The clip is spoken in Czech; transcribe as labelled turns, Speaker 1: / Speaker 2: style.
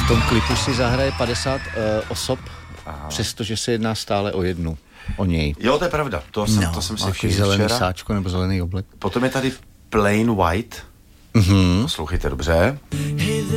Speaker 1: V tom klipu si zahraje 50 osob, přestože se jedná stále o jednu. O něj.
Speaker 2: Jo, to je pravda. To jsem si všiml
Speaker 1: zelený
Speaker 2: včera.
Speaker 1: sáčko nebo zelený oblek.
Speaker 2: Potom je tady Plain White. Poslouchejte dobře.